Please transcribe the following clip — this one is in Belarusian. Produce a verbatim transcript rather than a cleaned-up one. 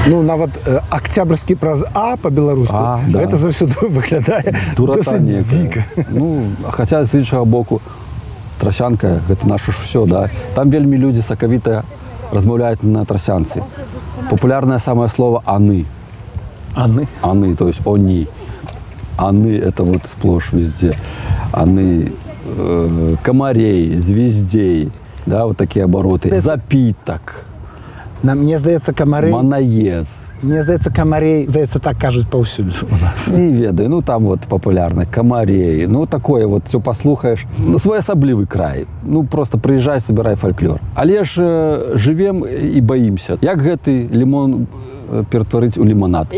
Ну, нават э, Октябрьскі праз А па-беларуску, А, да. гэта заўсёды выглядае Дурата досыць дзіка. Ну, хаця з іншага боку, трасянка, гэта наше ж все, да. Там вельмі людзі сакавіта размаўляюць на трасянцы. Популярное самое слово «аны». Аны. Аны, то есть «они». Аны – это вот сплошь везде. Аны, э, комарей, звездей, да, вот такие обороты. Запиток. Нам, мне здаецца, камарей... Манаез. Мне здаецца, камарей, здаецца, так кажуць паўсюль у нас. Не ведаю, ну там вот популярно, комарей, ну такое вот все послухаешь. Ну, свой асаблівы край, ну просто приезжай, собирай фольклор. Але ж э, живем и боимся. Як гэты лимон э, ператварыць у лимонад?